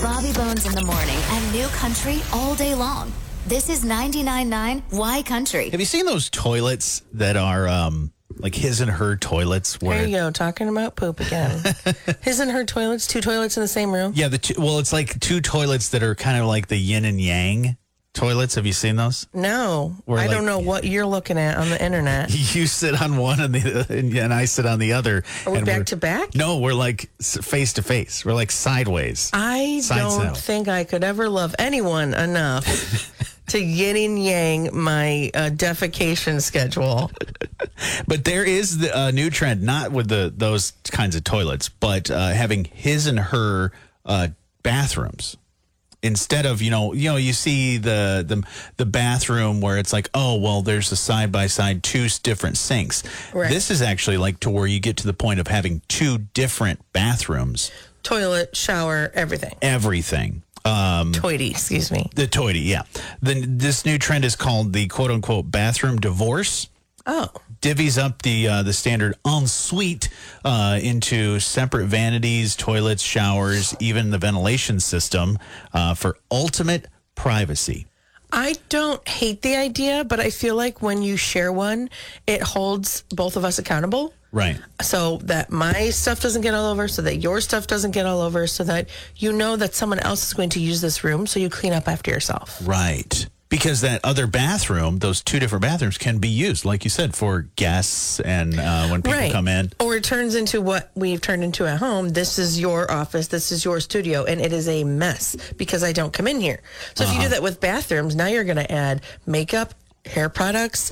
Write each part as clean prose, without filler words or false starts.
Bobby Bones in the morning and New Country all day long. This is 99.9 Y Country. Have you seen those toilets that are like his and her toilets? There you go, talking about poop again. His and her toilets, two toilets in the same room? Yeah, it's like two toilets that are kind of like the yin and yang toilets. Have you seen those? No. I don't know what you're looking at on the internet. You sit on one and I sit on the other. Are we back to back? No, we're like face to face. We're like sideways. I don't think I could ever love anyone enough to yin and yang my defecation schedule. But there is a new trend, not with those kinds of toilets, but having his and her bathrooms. Instead of, you see the bathroom where it's like, oh, well, there's a side-by-side two different sinks. Right. This is actually like to where you get to the point of having two different bathrooms. Toilet, shower, everything. Everything. Toity, excuse me. The toity, yeah. This new trend is called the quote-unquote bathroom divorce. Oh. Divvies up the standard ensuite into separate vanities, toilets, showers, even the ventilation system for ultimate privacy. I don't hate the idea, but I feel like when you share one, it holds both of us accountable. Right. So that my stuff doesn't get all over, so that your stuff doesn't get all over, so that you know that someone else is going to use this room, so you clean up after yourself. Right. Because that other bathroom, those two different bathrooms can be used, like you said, for guests and when people come in. Or it turns into what we've turned into at home. This is your office. This is your studio. And it is a mess because I don't come in here. So if you do that with bathrooms, now you're going to add makeup, hair products.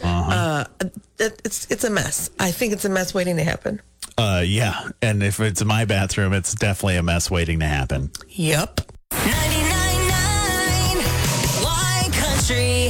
It's a mess. I think it's a mess waiting to happen. Yeah. And if it's my bathroom, it's definitely a mess waiting to happen. Yep. 99.9 Y Country.